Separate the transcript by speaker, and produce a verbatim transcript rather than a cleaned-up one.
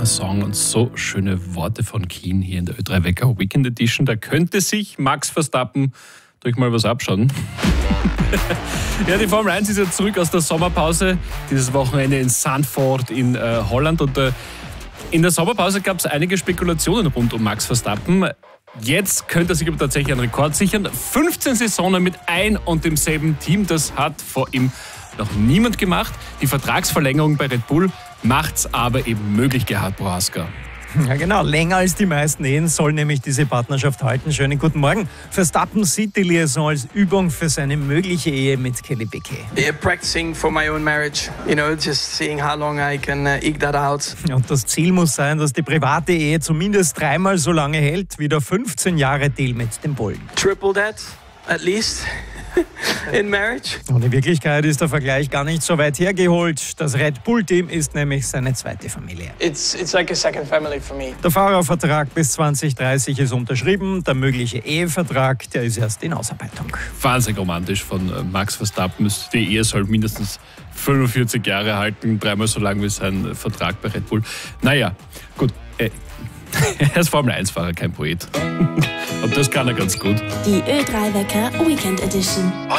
Speaker 1: schöner Song und so schöne Worte von Keen hier in der Ö drei Wecker Weekend Edition. Da könnte sich Max Verstappen durch mal was abschauen. Ja, die Formel eins ist ja zurück aus der Sommerpause. Dieses Wochenende in Zandvoort in äh, Holland. Und äh, in der Sommerpause gab es einige Spekulationen rund um Max Verstappen. Jetzt könnte er sich aber tatsächlich einen Rekord sichern. fünfzehn Saisonen mit ein und demselben Team. Das hat vor ihm noch niemand gemacht. Die Vertragsverlängerung bei Red Bull macht's aber eben möglich, Gerhard Prohaska.
Speaker 2: Ja genau, länger als die meisten Ehen soll nämlich diese Partnerschaft halten. Schönen guten Morgen. Verstappen sieht die Liaison als Übung für seine mögliche Ehe mit Kelly Piquet.
Speaker 3: Yeah, practicing for my own marriage, you know, just seeing how long I can uh, eke that out.
Speaker 2: Und das Ziel muss sein, dass die private Ehe zumindest dreimal so lange hält wie der fünfzehn Jahre Deal mit dem Bullen.
Speaker 3: Triple that, at least. In marriage.
Speaker 2: Und in Wirklichkeit ist der Vergleich gar nicht so weit hergeholt. Das Red Bull-Team ist nämlich seine zweite Familie.
Speaker 3: It's, it's like a second family for me.
Speaker 2: Der Fahrervertrag bis zwanzig dreißig ist unterschrieben. Der mögliche Ehevertrag, der ist erst in Ausarbeitung.
Speaker 1: Wahnsinnig romantisch von Max Verstappen. Die Ehe soll mindestens fünfundvierzig Jahre halten, dreimal so lang wie sein Vertrag bei Red Bull. Naja, gut. Äh, er ist Formel eins Fahrer, kein Poet. Und das kann er ganz gut.
Speaker 4: Die Ö drei Wecker Weekend Edition.